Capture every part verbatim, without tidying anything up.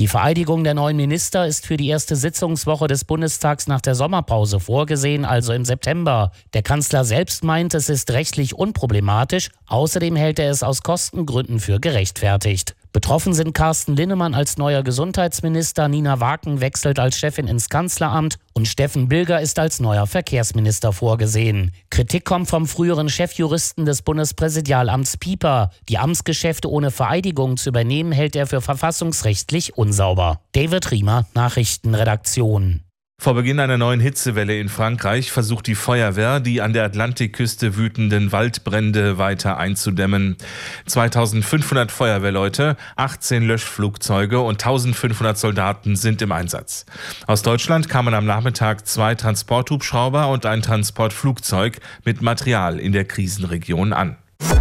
Die Vereidigung der neuen Minister ist für die erste Sitzungswoche des Bundestags nach der Sommerpause vorgesehen, also im September. Der Kanzler selbst meint, es ist rechtlich unproblematisch. Außerdem hält er es aus Kostengründen für gerechtfertigt. Betroffen sind Carsten Linnemann als neuer Gesundheitsminister, Nina Waken wechselt als Chefin ins Kanzleramt und Steffen Bilger ist als neuer Verkehrsminister vorgesehen. Kritik kommt vom früheren Chefjuristen des Bundespräsidialamts Pieper. Die Amtsgeschäfte ohne Vereidigung zu übernehmen, hält er für verfassungsrechtlich unsauber. David Riemer, Nachrichtenredaktion. Vor Beginn einer neuen Hitzewelle in Frankreich versucht die Feuerwehr, die an der Atlantikküste wütenden Waldbrände weiter einzudämmen. zweitausendfünfhundert Feuerwehrleute, achtzehn Löschflugzeuge und eintausendfünfhundert Soldaten sind im Einsatz. Aus Deutschland kamen am Nachmittag zwei Transporthubschrauber und ein Transportflugzeug mit Material in der Krisenregion an.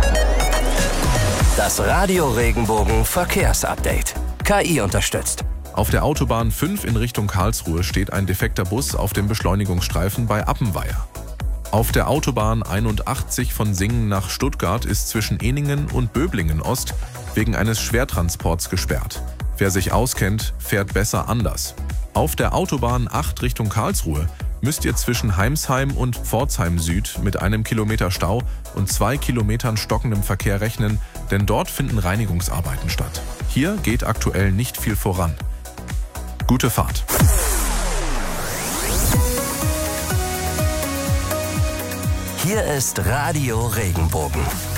Das Radio Regenbogen Verkehrsupdate. K I unterstützt. Auf der Autobahn fünf in Richtung Karlsruhe steht ein defekter Bus auf dem Beschleunigungsstreifen bei Appenweier. Auf der Autobahn einundachtzig von Singen nach Stuttgart ist zwischen Ehningen und Böblingen Ost wegen eines Schwertransports gesperrt. Wer sich auskennt, fährt besser anders. Auf der Autobahn acht Richtung Karlsruhe müsst ihr zwischen Heimsheim und Pforzheim Süd mit einem Kilometer Stau und zwei Kilometern stockendem Verkehr rechnen, denn dort finden Reinigungsarbeiten statt. Hier geht aktuell nicht viel voran. Gute Fahrt. Hier ist Radio Regenbogen.